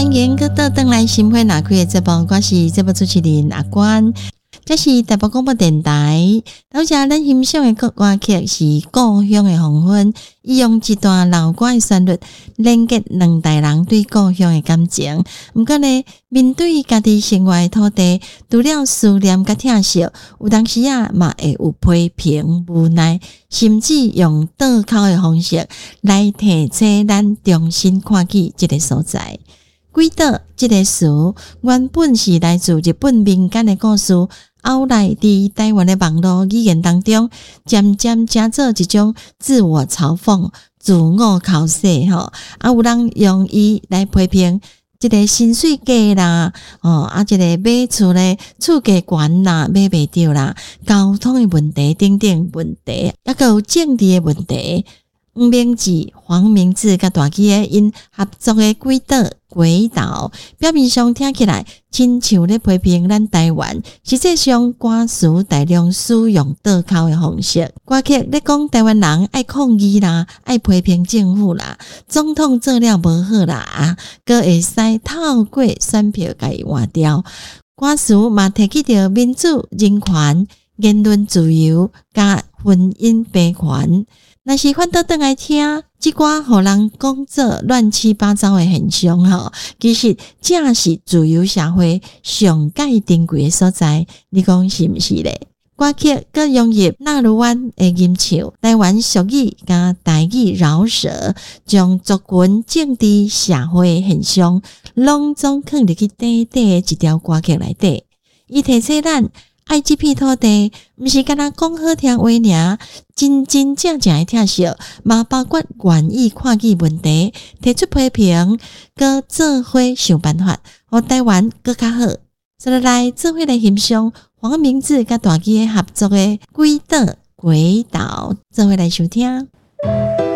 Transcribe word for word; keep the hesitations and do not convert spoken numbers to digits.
欢迎各位登来新会拿开的节目，我是节目主持人阿关。这是台北广播电台，到这咱欣赏的歌曲是故乡的黄昏，伊用一段老歌的旋律连接两代人对故乡的感情。不过呢，面对家己生活的土地，除了思念甲疼惜，有当时啊嘛会有批评、无奈，甚至用倒口的方式来提醒咱重新看起这个所在。鬼岛这个词原本是来自日本民间的故事，后来伫台湾的网络语言当中，渐渐加做一种自我嘲讽、自我考试吼，啊有人用伊来批评这个薪水低啦，哦啊这个买厝咧厝价悬啦，买袂着啦，交通的问题等等问题，还佫有政治的问题。黄明志、黄明志甲大基的因合作的鬼岛鬼岛，表面上听起来亲像咧批评咱台湾，实际上歌词大量使用倒口的方式。歌曲咧讲台湾人爱抗议啦，爱批评政府啦，总统做了无好啦啊，佫会使透过选票甲伊换掉。歌词嘛提起着民主、人权、言论自由、甲婚姻平权。若是反倒转来听，即寡互人讲做乱七八糟的现象吼，其实正是自由社会上界珍贵的所在。你讲是毋是咧？歌曲佮融入纳鲁湾的音唱、台湾俗语甲台语饶舌，将族群、政治、社会现象拢总放入去短短的一条歌曲内底，伊提醒咱。爱这片土地，毋是干那讲好听话尔，真真正正的疼惜，嘛包括愿意看见问题，提出批评，佮做伙想办法，互台湾佮较好。所以来做伙来欣赏黄明志佮大基合作的《鬼岛鬼岛》，做伙来收听。